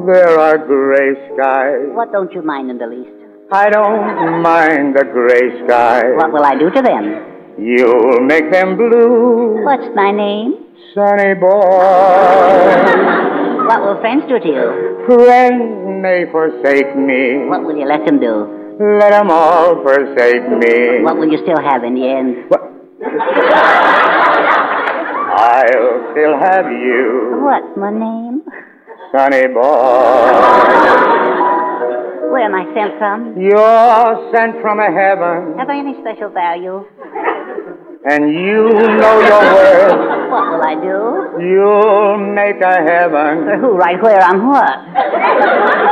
there are gray skies. What don't you mind in the least? I don't mind the gray skies. What will I do to them? You'll make them blue. What's my name? Sonny boy. What will friends do to you? Friends may forsake me. What will you let them do? Let them all forsake me. What will you still have in the end? What? I'll still have you. What's my name? Sonny boy. Where am I sent from? You're sent from a heaven, Have I any special value? and you know your worth. What will I do? You'll make a heaven. For who, right where, on what?